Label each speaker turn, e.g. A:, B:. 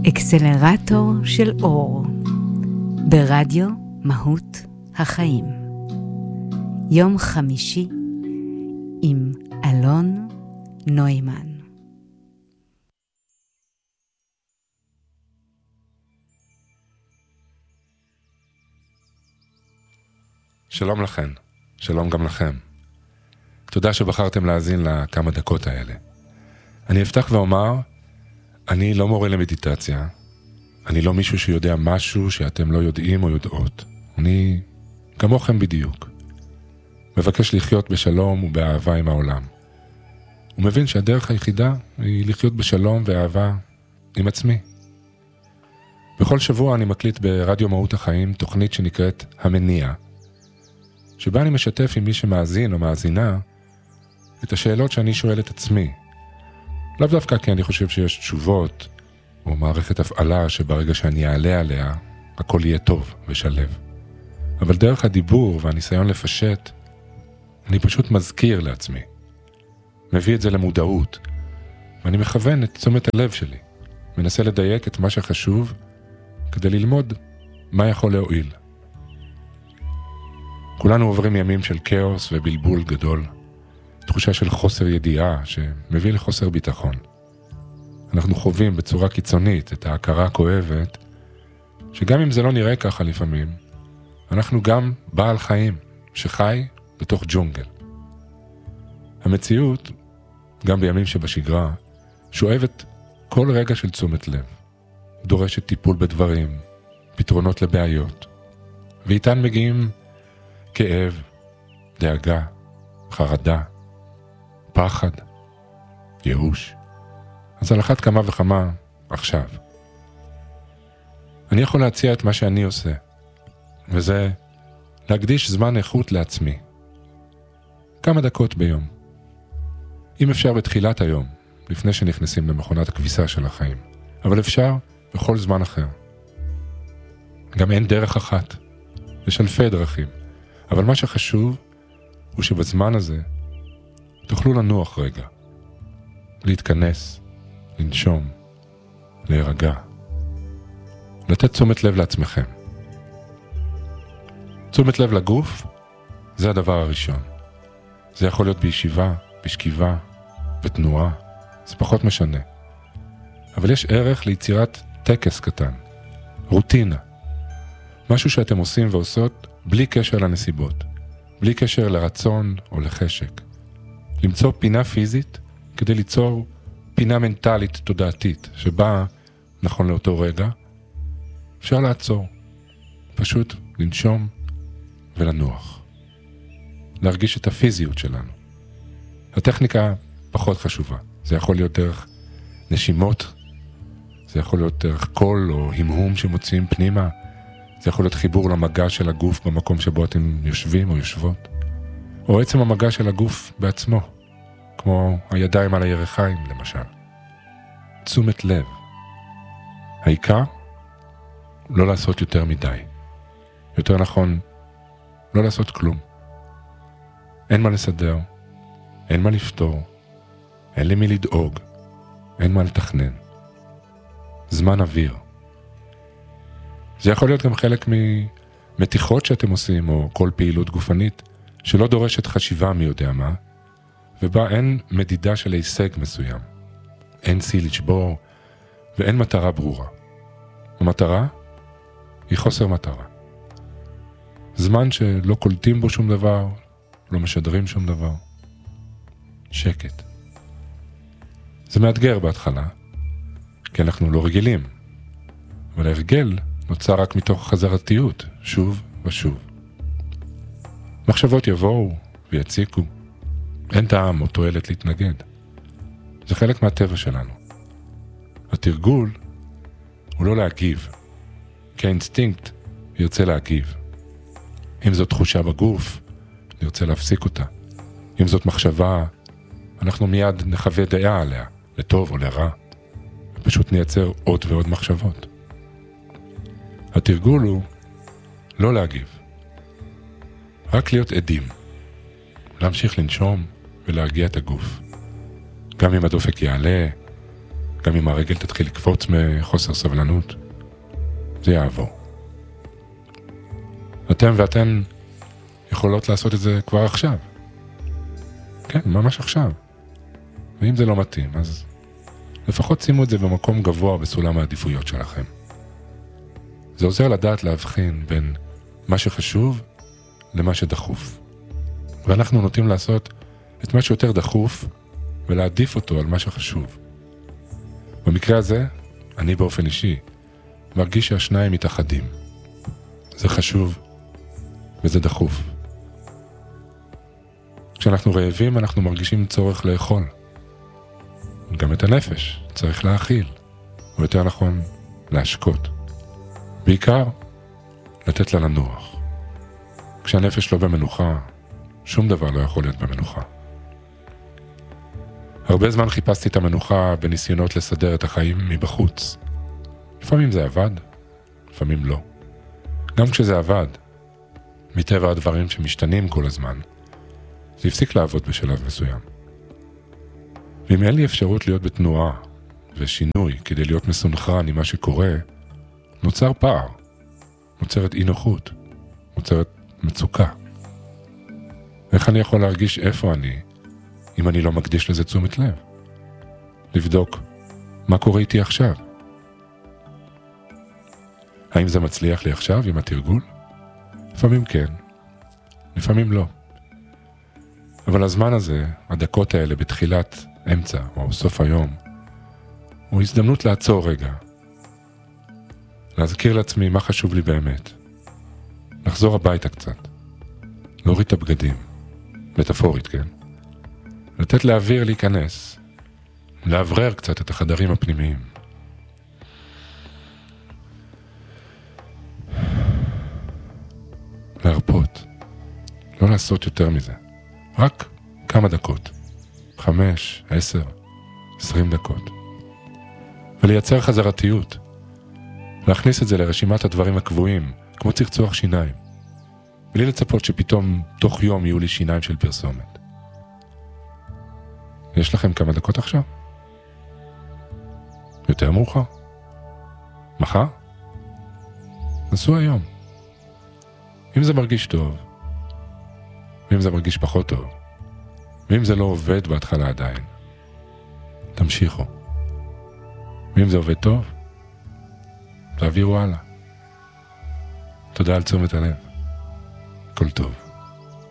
A: אקסלרטור של אור ברדיו מהות החיים. יום חמישי עם אלון נוימן.
B: שלום לכן, שלום גם לכם. תודה שבחרתם להאזין לכמה דקות האלה. אני אפתח ואומר, אני לא מורה למדיטציה, אני לא מישהו שיודע משהו שאתם לא יודעים או יודעות. אני כמוכם בדיוק. מבקש לחיות בשלום ובאהבה עם העולם. ומבין שהדרך היחידה היא לחיות בשלום ואהבה עם עצמי. בכל שבוע אני מקליט ברדיו מהות החיים תוכנית שנקראת המניע, שבה אני משתף עם מי שמאזין או מאזינה את השאלות שאני שואל את עצמי. לאו דווקא כי אני חושב שיש תשובות או מערכת הפעלה שברגע שאני אעלה עליה הכל יהיה טוב ושלב. אבל דרך הדיבור והניסיון לפשט אני פשוט מזכיר לעצמי. מביא את זה למודעות ואני מכוון את תשומת הלב שלי. מנסה לדייק את מה שחשוב כדי ללמוד מה יכול להועיל. כולנו עוברים ימים של כאוס ובלבול גדול. תחושה של חוסר ידיעה שמביא לחוסר ביטחון. אנחנו חווים בצורה קיצונית את ההכרה הכואבת, שגם אם זה לא נראה ככה לפעמים, אנחנו גם בעל חיים שחי בתוך ג'ונגל. המציאות, גם בימים שבשגרה, שואבת כל רגע של תשומת לב. דורשת טיפול בדברים, פתרונות לבעיות, ואיתן מגיעים כאב, דאגה, חרדה, פחד, ייאוש. אז על אחת כמה וכמה עכשיו. אני יכול להציע את מה שאני עושה, וזה להקדיש זמן איכות לעצמי. כמה דקות ביום. אם אפשר בתחילת היום, לפני שנכנסים למכונת הכביסה של החיים, אבל אפשר בכל זמן אחר. גם אין דרך אחת, יש אלפי דרכים, אבל מה שחשוב הוא שבזמן הזה תוכלו לנוח רגע, להתכנס, לנשום, להירגע, לתת תשומת לב לעצמכם. תשומת לב לגוף זה הדבר הראשון. זה יכול להיות בישיבה, בשכיבה, בתנועה, זה פחות משנה. אבל יש ערך ליצירת טקס קטן, רוטינה, משהו שאתם עושים ועושות בלי קשר לנסיבות, בלי קשר לרצון או לחשק. למצוא פינה פיזית כדי ליצור פינה מנטלית תודעתית שבה, נכון לאותו רגע, אפשר לעצור. פשוט לנשום ולנוח. להרגיש את הפיזיות שלנו. הטכניקה פחות חשובה. זה יכול להיות דרך נשימות, זה יכול להיות דרך קול או המהום שמוציאים פנימה, זה יכול להיות חיבור למגע של הגוף במקום שבו אתם יושבים או יושבות. או עצם המגע של הגוף בעצמו, כמו הידיים על הירכיים למשל. תשומת לב. העיקר, לא לעשות יותר מדי. יותר נכון, לא לעשות כלום. אין מה לסדר, אין מה לפתור, אין למי לדאוג, אין מה לתכנן. זמן אוויר. זה יכול להיות גם חלק ממתיחות שאתם עושים, או כל פעילות גופנית, שלא דורשת חשיבה מי יודע מה, ובה אין מדידה של הישג מסוים. אין שיא לשבור, ואין מטרה ברורה. המטרה היא חוסר מטרה. זמן שלא קולטים בו שום דבר, לא משדרים שום דבר. שקט. זה מאתגר בהתחלה, כי אנחנו לא רגילים. אבל ההרגל נוצר רק מתוך חזרתיות, שוב ושוב. מחשבות יבואו ויציקו. אין טעם או תועלת להתנגד. זה חלק מהטבע שלנו. התרגול הוא לא להגיב, כי האינסטינקט ירצה להגיב. אם זאת תחושה בגוף, נרצה להפסיק אותה. אם זאת מחשבה, אנחנו מיד נחווה דעה עליה, לטוב או לרע, ופשוט נייצר עוד ועוד מחשבות. התרגול הוא לא להגיב, רק להיות עדים, להמשיך לנשום ולהרגיע את הגוף. גם אם הדופק יעלה, גם אם הרגל תתחיל לקפוץ מחוסר סבלנות, זה יעבור. אתם ואתן יכולות לעשות את זה כבר עכשיו. כן, ממש עכשיו. ואם זה לא מתאים, אז לפחות שימו את זה במקום גבוה בסולם העדיפויות שלכם. זה עוזר לדעת להבחין בין מה שחשוב למה שדחוף. ואנחנו נוטים לעשות את מה שיותר דחוף ולהעדיף אותו על מה שחשוב. במקרה הזה, אני באופן אישי מרגיש שהשניים מתאחדים. זה חשוב וזה דחוף. כשאנחנו רעבים אנחנו מרגישים צורך לאכול. גם את הנפש צריך להאכיל, או יותר נכון, להשקות. בעיקר, לתת לה לנוח. כשהנפש לא במנוחה, שום דבר לא יכול להיות במנוחה. הרבה זמן חיפשתי את המנוחה בניסיונות לסדר את החיים מבחוץ. לפעמים זה עבד, לפעמים לא. גם כשזה עבד, מטבע הדברים שמשתנים כל הזמן, זה הפסיק לעבוד בשלב מסוים. ואם אין לי אפשרות להיות בתנועה ושינוי כדי להיות מסונכרן עם מה שקורה, נוצר פער, נוצרת אי נוחות, נוצרת מצוקה. איך אני יכול להרגיש איפה אני, אם אני לא מקדיש לזה תשומת לב? לבדוק מה קורה איתי עכשיו. האם זה מצליח לי עכשיו עם התרגול? לפעמים כן, לפעמים לא. אבל הזמן הזה, הדקות האלה בתחילת אמצע או סוף היום, הוא הזדמנות לעצור רגע. להזכיר לעצמי מה חשוב לי באמת. לחזור הביתה קצת. להוריד את הבגדים. מטאפורית, כן? לתת לאוויר להיכנס. להברר קצת את החדרים הפנימיים. להרפות. לא לעשות יותר מזה. רק כמה דקות. 5, 10, 20 דקות. ולייצר חזרתיות. להכניס את זה לרשימת הדברים הקבועים, כמו צחצוח שיניים. בלי לצפות שפתאום תוך יום יהיו לי שיניים של פרסומת. יש לכם כמה דקות עכשיו? יותר מאוחר? מחר? נסו היום. אם זה מרגיש טוב, ואם זה מרגיש פחות טוב, ואם זה לא עובד בהתחלה עדיין, תמשיכו. ואם זה עובד טוב, תעבירו הלאה. תודה על תשומת הלב. כל טוב.